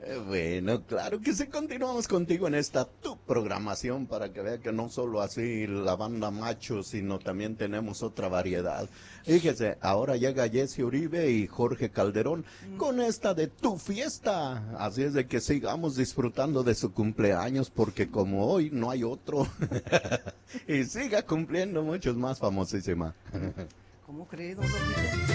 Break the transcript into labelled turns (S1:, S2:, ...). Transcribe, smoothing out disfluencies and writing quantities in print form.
S1: Bueno, claro que sí, continuamos contigo en esta tu programación para que vea que no solo así la banda macho, sino también tenemos otra variedad. Fíjese, ahora llega Jesse Uribe y Jorge Calderón con esta de tu fiesta. Así es de que sigamos disfrutando de su cumpleaños porque como hoy no hay otro. Y siga cumpliendo muchos más famosísima.
S2: ¿Cómo cree, don Rorrito?